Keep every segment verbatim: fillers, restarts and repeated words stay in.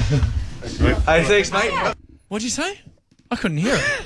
Hey, thanks, mate. What'd you say? I couldn't hear it.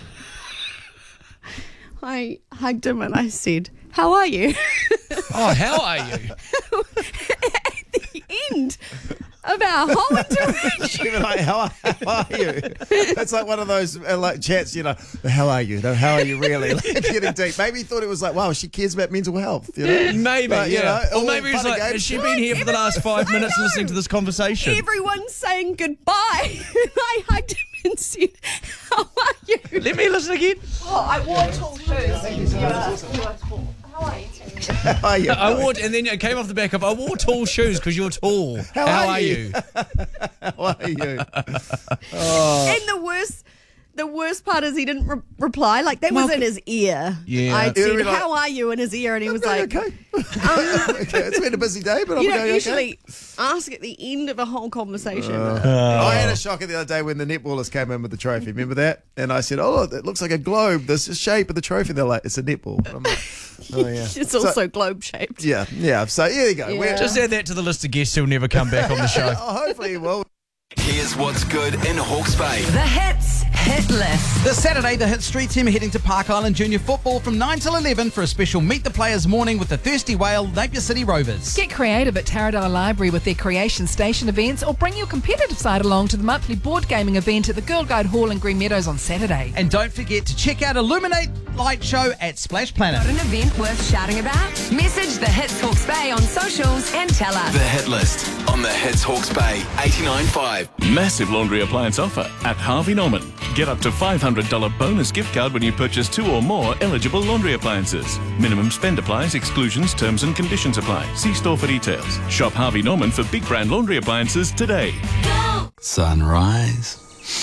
I hugged him and I said, "How are you?" Oh, how are you? At the end of our whole interaction. Even like, how, are, how are you? That's like one of those uh, like chats, you know. How are you? No, how are you really? Like, getting deep. Maybe he thought it was like, wow, she cares about mental health. You know? Maybe, but, you yeah. know, Or maybe it's like, has she been here for the last five minutes listening to this conversation? Everyone's saying goodbye. I hugged him and said, "How are you?" Let me listen again. Oh, I wore tall shoes. You are, you are tall. How are you? How are you? I wore, and then it came off the back of, I wore tall shoes because you're tall. How, How are, are you? you? How are you? Oh. And the worst, the worst part is he didn't re- reply. Like that was Well, in his ear. yeah. I It'd said, be like- "How are you?" in his ear, and he was like, okay. okay. It's been a busy day, but I'm "You don't going usually okay. ask at the end of a whole conversation." I had a shocker the other day when the netballers came in with the trophy. Remember that? And I said, "Oh, it looks like a globe. This is the shape of the trophy." And they're like, "It's a netball." And I'm like, oh yeah. It's So- also globe shaped. Yeah, yeah. So here you go. Yeah. We're, Just add that to the list of guests who'll never come back on the show. oh, hopefully he will. Here's what's good in Hawke's Bay. The Hits Hit List. This Saturday, the Hit Street team are heading to Park Island Junior Football from nine till eleven for a special Meet the Players morning with the Thirsty Whale Napier City Rovers. Get creative at Taradale Library with their Creation Station events, or bring your competitive side along to the monthly board gaming event at the Girl Guide Hall in Green Meadows on Saturday. And don't forget to check out Illuminate Light Show at Splash Planet. Got an event worth shouting about? Message the Hits Hawke's Bay on socials and tell us. The Hit List on the Hits Hawke's Bay eighty-nine point five. Massive laundry appliance offer at Harvey Norman. Get up to five hundred dollars bonus gift card when you purchase two or more eligible laundry appliances. Minimum spend applies, exclusions, terms and conditions apply. See store for details. Shop Harvey Norman for big brand laundry appliances today. Sunrise,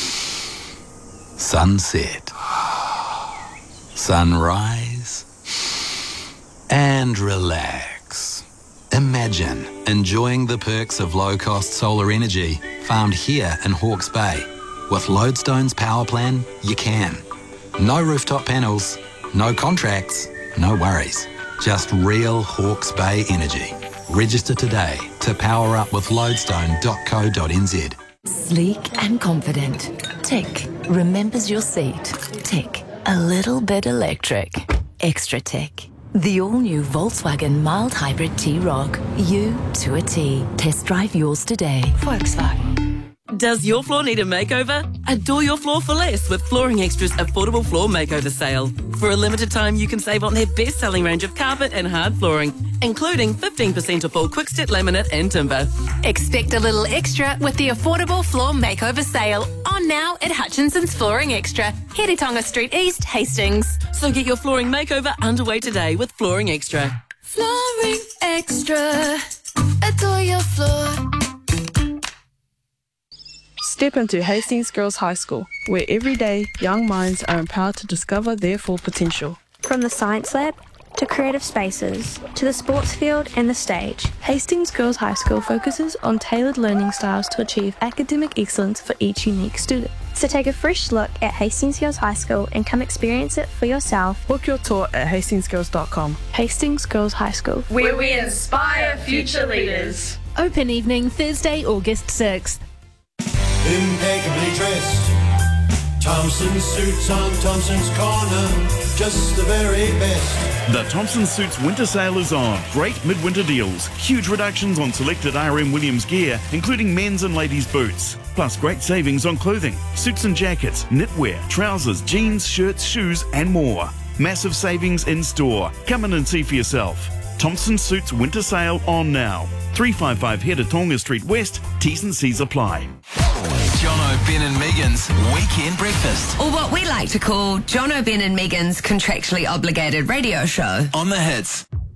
sunset, sunrise, and relax. Imagine enjoying the perks of low-cost solar energy farmed here in Hawke's Bay. With Lodestone's power plan, you can. No rooftop panels, no contracts, no worries. Just real Hawke's Bay energy. Register today to power up with lodestone dot co dot n z. Sleek and confident. Tick. Remembers your seat. Tick. A little bit electric. Extra tick. The all-new Volkswagen mild hybrid T-Roc. You to a T. Test drive yours today. Volkswagen. Does your floor need a makeover? Adore your floor for less with Flooring Extra's affordable floor makeover sale. For a limited time, you can save on their best-selling range of carpet and hard flooring, including fifteen percent off all quick-step laminate and timber. Expect a little extra with the affordable floor makeover sale on now at Hutchinson's Flooring Extra, Heritonga Street East, Hastings. So get your flooring makeover underway today with Flooring Extra. Flooring Extra. Adore your floor. Step into Hastings Girls High School, where every day young minds are empowered to discover their full potential. From the science lab to creative spaces to the sports field and the stage, Hastings Girls High School focuses on tailored learning styles to achieve academic excellence for each unique student. So take a fresh look at Hastings Girls High School and come experience it for yourself. Book your tour at hastings girls dot com. Hastings Girls High School, where we inspire future leaders. Open evening, Thursday, August sixth. Impeccably dressed, Thompson suits on Thompson's corner, just the very best. The Thompson Suits winter sale is on. Great midwinter deals. Huge reductions on selected R M Williams gear, including men's and ladies' boots. Plus great savings on clothing, suits and jackets, knitwear, trousers, jeans, shirts, shoes and more. Massive savings in store. Come in and see for yourself. Thompson Suits winter sale on now. three fifty-five Heritonga Street West. T's and C's apply. Jono, Ben and Megan's Weekend Breakfast. Or what we like to call Jono, Ben and Megan's contractually obligated radio show. On the Hits.